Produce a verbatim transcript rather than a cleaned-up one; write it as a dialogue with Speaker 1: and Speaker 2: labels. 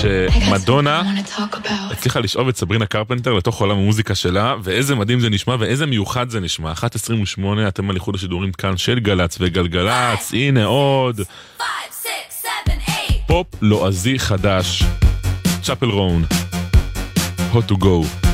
Speaker 1: שמדונה הצליחה לשאוב את סברינה קרפנטר לתוך עולם המוזיקה שלה, ואיזה מדהים זה נשמע ואיזה מיוחד זה נשמע. אחת עשרים ושמונה, אתם על איחוד השידורים כאן של גלץ וגלגלץ. הנה עוד פופ לועזי חדש, צ'אפל רון, How to go.